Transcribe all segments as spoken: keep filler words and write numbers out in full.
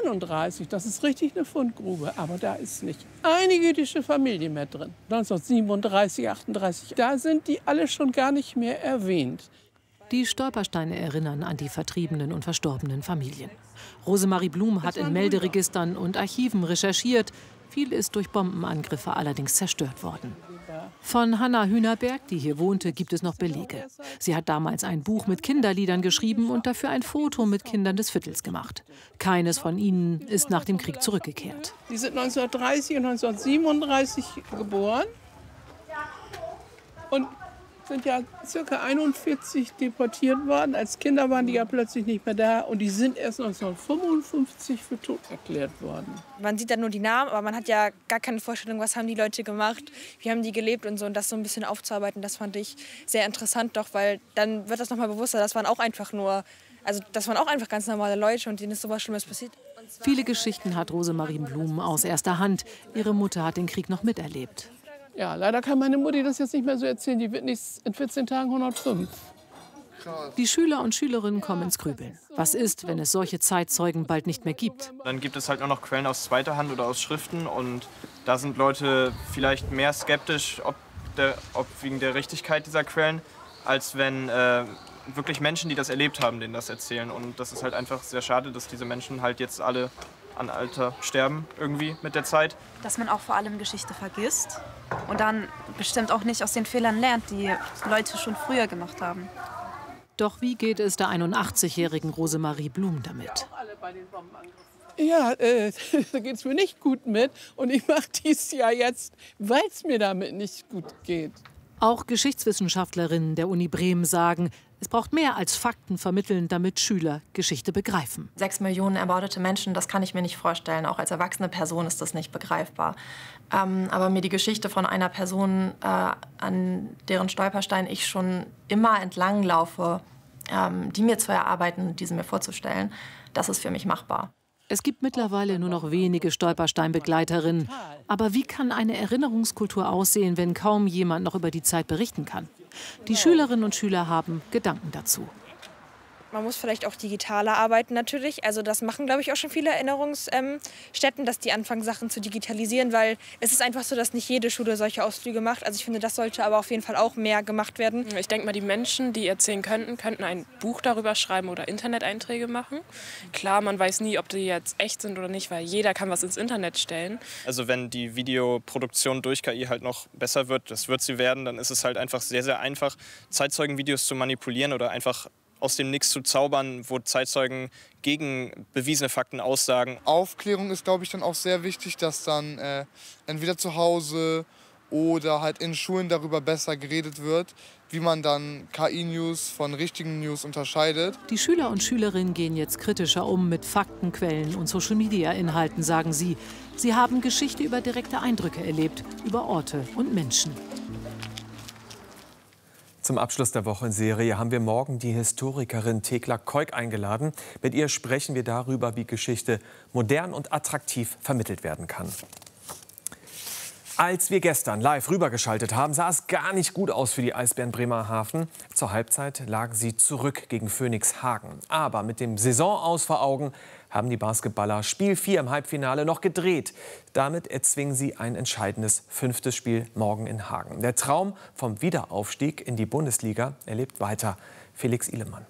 neununddreißig, das ist richtig eine Fundgrube, aber da ist nicht eine jüdische Familie mehr drin. neunzehnhundertsiebenunddreißig, achtunddreißig, da sind die alle schon gar nicht mehr erwähnt. Die Stolpersteine erinnern an die vertriebenen und verstorbenen Familien. Rosemarie Blum hat in Melderegistern und Archiven recherchiert. Viel ist durch Bombenangriffe allerdings zerstört worden. Von Hanna Hühnerberg, die hier wohnte, gibt es noch Belege. Sie hat damals ein Buch mit Kinderliedern geschrieben und dafür ein Foto mit Kindern des Viertels gemacht. Keines von ihnen ist nach dem Krieg zurückgekehrt. Die sind neunzehnhundertdreißig und neunzehnhundertsiebenunddreißig geboren und sind ja circa einundvierzig deportiert worden. Als Kinder waren die ja plötzlich nicht mehr da und die sind erst neunzehnhundertfünfundfünfzig für tot erklärt worden. Man sieht dann nur die Namen, aber man hat ja gar keine Vorstellung, was haben die Leute gemacht, wie haben die gelebt und so. Und das so ein bisschen aufzuarbeiten, das fand ich sehr interessant, doch, weil dann wird das noch mal bewusster, das waren auch einfach nur, also das waren auch einfach ganz normale Leute und denen ist sowas Schlimmes passiert. Viele Geschichten hat Rosemarie Blum aus erster Hand. Ihre Mutter hat den Krieg noch miterlebt. Ja, leider kann meine Mutti das jetzt nicht mehr so erzählen. Die wird nicht in vierzehn Tagen hundertfünf. Die Schüler und Schülerinnen kommen ins Grübeln. Was ist, wenn es solche Zeitzeugen bald nicht mehr gibt? Dann gibt es halt nur noch Quellen aus zweiter Hand oder aus Schriften. Und da sind Leute vielleicht mehr skeptisch, ob, der, ob wegen der Richtigkeit dieser Quellen, als wenn äh, wirklich Menschen, die das erlebt haben, denen das erzählen. Und das ist halt einfach sehr schade, dass diese Menschen halt jetzt alle an Alter sterben irgendwie mit der Zeit. Dass man auch vor allem Geschichte vergisst und dann bestimmt auch nicht aus den Fehlern lernt, die Leute schon früher gemacht haben. Doch wie geht es der einundachtzigjährigen Rosemarie Blum damit? Ja, äh, da geht es mir nicht gut mit und ich mache dies ja jetzt, weil es mir damit nicht gut geht. Auch Geschichtswissenschaftlerinnen der Uni Bremen sagen, es braucht mehr als Fakten vermitteln, damit Schüler Geschichte begreifen. Sechs Millionen ermordete Menschen, das kann ich mir nicht vorstellen. Auch als erwachsene Person ist das nicht begreifbar. Ähm, aber mir die Geschichte von einer Person, äh, an deren Stolperstein ich schon immer entlang laufe, ähm, die mir zu erarbeiten, diese mir vorzustellen, das ist für mich machbar. Es gibt mittlerweile nur noch wenige Stolpersteinbegleiterinnen. Aber wie kann eine Erinnerungskultur aussehen, wenn kaum jemand noch über die Zeit berichten kann? Die Schülerinnen und Schüler haben Gedanken dazu. Man muss vielleicht auch digitaler arbeiten natürlich. Also das machen, glaube ich, auch schon viele Erinnerungsstätten, dass die anfangen, Sachen zu digitalisieren, weil es ist einfach so, dass nicht jede Schule solche Ausflüge macht. Also ich finde, das sollte aber auf jeden Fall auch mehr gemacht werden. Ich denke mal, die Menschen, die erzählen könnten, könnten ein Buch darüber schreiben oder Internet-Einträge machen. Klar, man weiß nie, ob die jetzt echt sind oder nicht, weil jeder kann was ins Internet stellen. Also wenn die Videoproduktion durch K I halt noch besser wird, das wird sie werden, dann ist es halt einfach sehr, sehr einfach, Zeitzeugenvideos zu manipulieren oder einfach aus dem Nix zu zaubern, wo Zeitzeugen gegen bewiesene Fakten aussagen. Aufklärung ist, glaube ich, dann auch sehr wichtig, dass dann äh, entweder zu Hause oder halt in Schulen darüber besser geredet wird, wie man dann K I-News von richtigen News unterscheidet. Die Schüler und Schülerinnen gehen jetzt kritischer um mit Faktenquellen und Social-Media-Inhalten, sagen sie. Sie haben Geschichte über direkte Eindrücke erlebt, über Orte und Menschen. Zum Abschluss der Wochenserie haben wir morgen die Historikerin Thekla Keuk eingeladen. Mit ihr sprechen wir darüber, wie Geschichte modern und attraktiv vermittelt werden kann. Als wir gestern live rübergeschaltet haben, sah es gar nicht gut aus für die Eisbären Bremerhaven. Zur Halbzeit lagen sie zurück gegen Phönix Hagen. Aber mit dem Saisonaus vor Augen haben die Basketballer Spiel vier im Halbfinale noch gedreht. Damit erzwingen sie ein entscheidendes fünftes Spiel morgen in Hagen. Der Traum vom Wiederaufstieg in die Bundesliga erlebt weiter. Felix Ihlemann.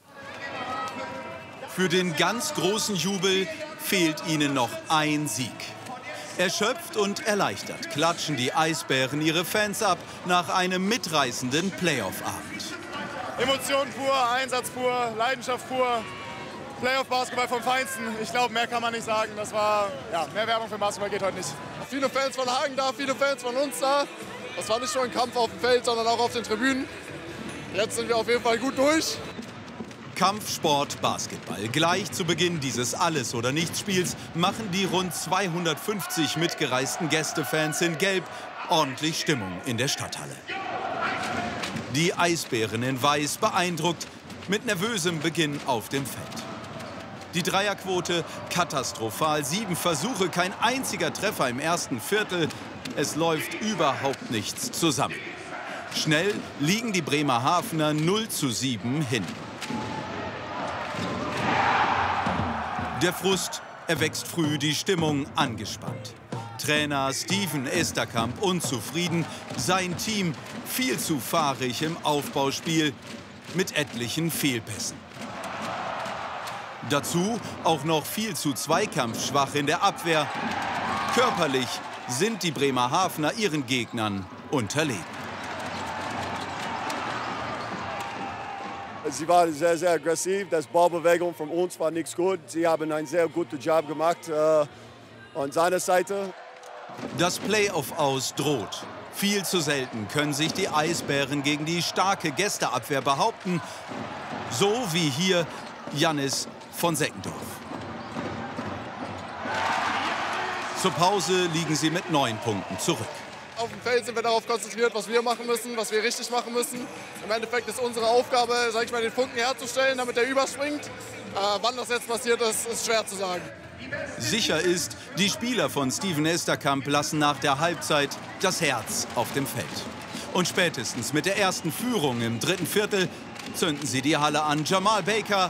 Für den ganz großen Jubel fehlt ihnen noch ein Sieg. Erschöpft und erleichtert klatschen die Eisbären ihre Fans ab nach einem mitreißenden Playoff-Abend. Emotion pur, Einsatz pur, Leidenschaft pur. Playoff-Basketball vom Feinsten. Ich glaube, mehr kann man nicht sagen. Das war, ja, mehr Werbung für Basketball geht heute nicht. Viele Fans von Hagen da, viele Fans von uns da. Das war nicht nur ein Kampf auf dem Feld, sondern auch auf den Tribünen. Jetzt sind wir auf jeden Fall gut durch. Kampfsport Basketball. Gleich zu Beginn dieses Alles-oder-Nichts-Spiels machen die rund zweihundertfünfzig mitgereisten Gästefans in Gelb ordentlich Stimmung in der Stadthalle. Die Eisbären in Weiß beeindruckt mit nervösem Beginn auf dem Feld. Die Dreierquote katastrophal. Sieben Versuche, kein einziger Treffer im ersten Viertel. Es läuft überhaupt nichts zusammen. Schnell liegen die Bremerhavener null zu sieben hin. Der Frust erwächst früh die Stimmung angespannt. Trainer Steven Esterkamp unzufrieden, sein Team viel zu fahrig im Aufbauspiel mit etlichen Fehlpässen. Dazu auch noch viel zu zweikampfschwach in der Abwehr. Körperlich sind die Bremerhavener ihren Gegnern unterlegen. Sie waren sehr, sehr aggressiv. Das Ballbewegung von uns war nichts gut. Sie haben einen sehr guten Job gemacht äh, an seiner Seite. Das Playoff aus droht. Viel zu selten können sich die Eisbären gegen die starke Gästeabwehr behaupten. So wie hier Jannis von Seckendorf. Zur Pause liegen sie mit neun Punkten zurück. Auf dem Feld sind wir darauf konzentriert, was wir machen müssen, was wir richtig machen müssen. Im Endeffekt ist unsere Aufgabe, sag ich mal, den Funken herzustellen, damit er überspringt. Äh, wann das jetzt passiert ist, ist schwer zu sagen. Sicher ist, die Spieler von Steven Esterkamp lassen nach der Halbzeit das Herz auf dem Feld. Und spätestens mit der ersten Führung im dritten Viertel zünden sie die Halle an. Jamal Baker,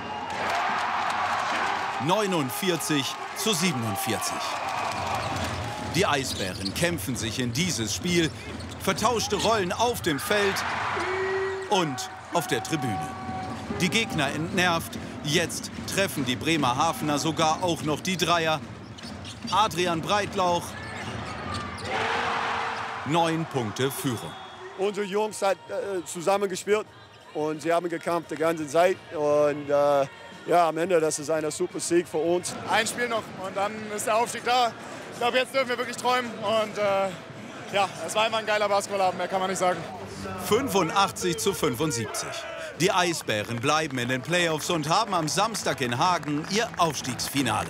neunundvierzig zu siebenundvierzig. Die Eisbären kämpfen sich in dieses Spiel. Vertauschte Rollen auf dem Feld und auf der Tribüne. Die Gegner entnervt. Jetzt treffen die Bremerhavener sogar auch noch die Dreier. Adrian Breitlauch, neun Punkte Führung. Unsere Jungs haben äh, zusammengespielt und sie haben gekämpft die ganze Zeit. Und äh, ja, am Ende, das ist ein super Sieg für uns. Ein Spiel noch und dann ist der Aufstieg da. Ich glaube, jetzt dürfen wir wirklich träumen. Und äh, ja, es war immer ein geiler Basketballabend, mehr kann man nicht sagen. fünfundachtzig zu fünfundsiebzig. Die Eisbären bleiben in den Playoffs und haben am Samstag in Hagen ihr Aufstiegsfinale.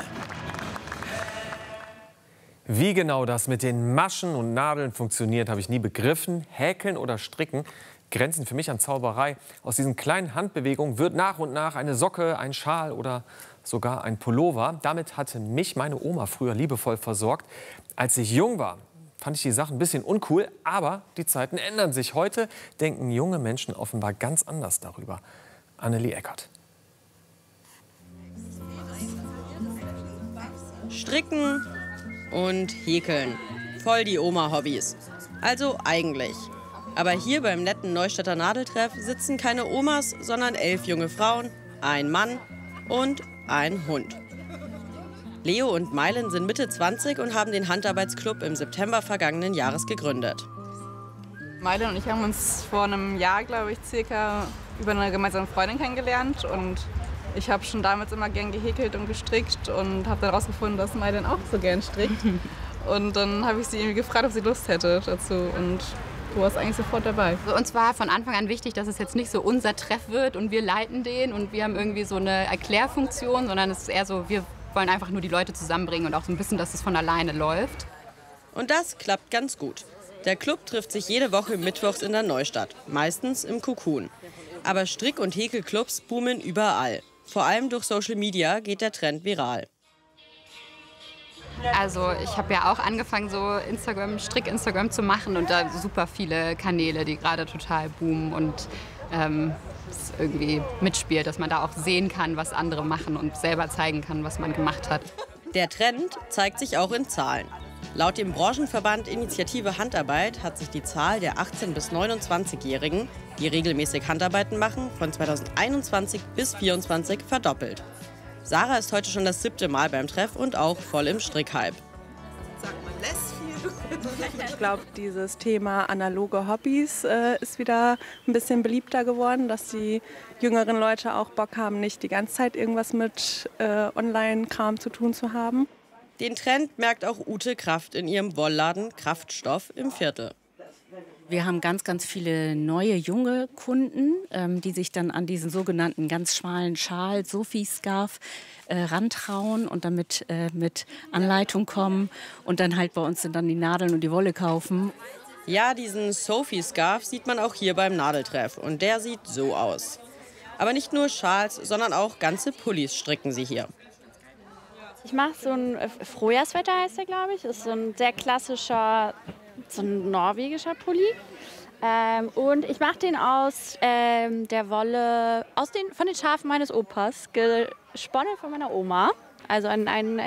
Wie genau das mit den Maschen und Nadeln funktioniert, habe ich nie begriffen. Häkeln oder Stricken grenzen für mich an Zauberei. Aus diesen kleinen Handbewegungen wird nach und nach eine Socke, ein Schal oder sogar ein Pullover. Damit hatte mich meine Oma früher liebevoll versorgt. Als ich jung war, fand ich die Sachen ein bisschen uncool, aber die Zeiten ändern sich. Heute denken junge Menschen offenbar ganz anders darüber. Annelie Eckert. Stricken und Häkeln. Voll die Oma-Hobbys. Also eigentlich. Aber hier beim netten Neustädter Nadeltreff sitzen keine Omas, sondern elf junge Frauen, ein Mann und ein Hund. Leo und Meilen sind Mitte zwanzig und haben den Handarbeitsclub im September vergangenen Jahres gegründet. Meilen und ich haben uns vor einem Jahr, glaube ich, circa über eine gemeinsame Freundin kennengelernt. Und ich habe schon damals immer gern gehäkelt und gestrickt und habe dann herausgefunden, dass Meilen auch so gern strickt. Und dann habe ich sie irgendwie gefragt, ob sie Lust hätte dazu. Und du warst eigentlich sofort dabei. Für uns war von Anfang an wichtig, dass es jetzt nicht so unser Treff wird und wir leiten den und wir haben irgendwie so eine Erklärfunktion, sondern es ist eher so, wir wollen einfach nur die Leute zusammenbringen und auch so ein bisschen, dass es von alleine läuft. Und das klappt ganz gut. Der Club trifft sich jede Woche mittwochs in der Neustadt, meistens im Cocoon. Aber Strick- und Häkelclubs boomen überall. Vor allem durch Social Media geht der Trend viral. Also ich habe ja auch angefangen, so Instagram, Strick-Instagram zu machen und da super viele Kanäle, die gerade total boomen und ähm, es irgendwie mitspielt, dass man da auch sehen kann, was andere machen und selber zeigen kann, was man gemacht hat. Der Trend zeigt sich auch in Zahlen. Laut dem Branchenverband Initiative Handarbeit hat sich die Zahl der achtzehn- bis neunundzwanzigjährigen, die regelmäßig Handarbeiten machen, von zweitausendeinundzwanzig bis zweitausendvierundzwanzig verdoppelt. Sarah ist heute schon das siebte Mal beim Treff und auch voll im Strickhype. Ich glaube, dieses Thema analoge Hobbys äh, ist wieder ein bisschen beliebter geworden, dass die jüngeren Leute auch Bock haben, nicht die ganze Zeit irgendwas mit äh, Online-Kram zu tun zu haben. Den Trend merkt auch Ute Kraft in ihrem Wollladen Kraftstoff im Viertel. Wir haben ganz, ganz viele neue, junge Kunden, ähm, die sich dann an diesen sogenannten ganz schmalen Schal, Sophie-Scarf, äh, rantrauen und damit äh, mit Anleitung kommen und dann halt bei uns sind dann die Nadeln und die Wolle kaufen. Ja, diesen Sophie-Scarf sieht man auch hier beim Nadeltreff und der sieht so aus. Aber nicht nur Schals, sondern auch ganze Pullis stricken sie hier. Ich mache so ein Frühjahrswetter, heißt der, glaube ich. Ist so ein sehr klassischer, so ein norwegischer Pulli. Ähm, und ich mache den aus ähm, der Wolle, aus den, von den Schafen meines Opas, gesponnen von meiner Oma. also an einen